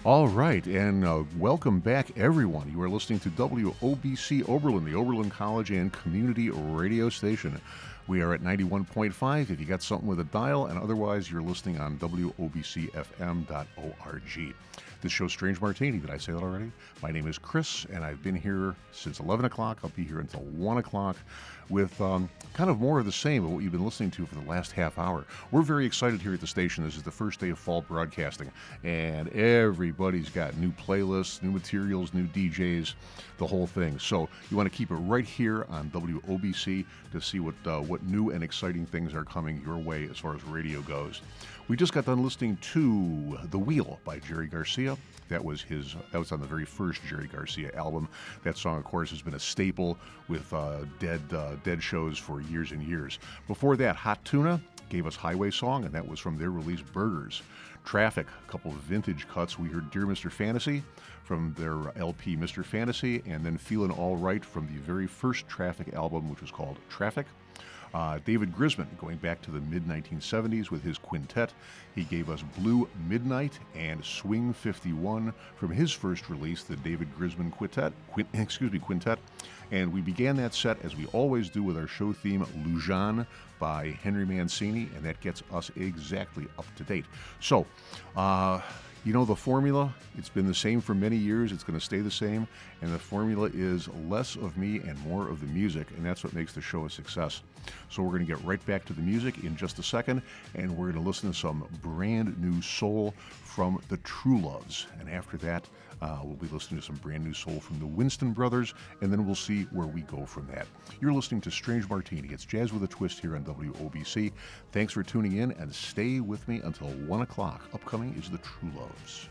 All right, and welcome back, everyone. You are listening to WOBC Oberlin, the Oberlin College and Community Radio Station. We are at 91.5 if you got something with a dial, and otherwise you're listening on WOBCFM.org. This show's Strange Martini. Did I say that already? My name is Chris, and I've been here since 11 o'clock. I'll be here until 1 o'clock with kind of more of the same of what you've been listening to for the last half hour. We're very excited here at the station. This is the first day of fall broadcasting, and everybody's got new playlists, new materials, new DJs, the whole thing. So you want to keep it right here on WOBC to see what new and exciting things are coming your way as far as radio goes. We just got done listening to The Wheel by Jerry Garcia. That was on the very first Jerry Garcia album. That song, of course, has been a staple with Dead shows for years and years. Before that, Hot Tuna gave us Highway Song, and that was from their release Burgers. Traffic, a couple of vintage cuts. We heard Dear Mr. Fantasy from their LP Mr. Fantasy, and then Feelin' All Right from the very first Traffic album, which was called Traffic. David Grisman, going back to the mid-1970s with his quintet. He gave us Blue Midnight and Swing 51 from his first release, the David Grisman Quintet. And we began that set, as we always do, with our show theme, Lujan by Henry Mancini, and that gets us exactly up to date. So, you know the formula, it's been the same for many years, it's going to stay the same, and the formula is less of me and more of the music, and that's what makes the show a success. So we're going to get right back to the music in just a second, and we're going to listen to some brand new soul from the True Loves, and after that, we'll be listening to some brand new soul from the Winston Brothers, and then we'll see where we go from that. You're listening to Strange Martini. It's Jazz with a Twist here on WOBC. Thanks for tuning in, and stay with me until 1 o'clock. Upcoming is the True Loves.